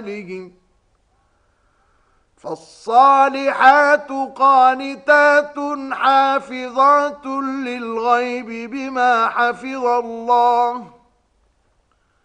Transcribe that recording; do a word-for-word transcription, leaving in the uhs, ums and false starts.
بهم فالصالحات قانتات حافظات للغيب بما حفظ الله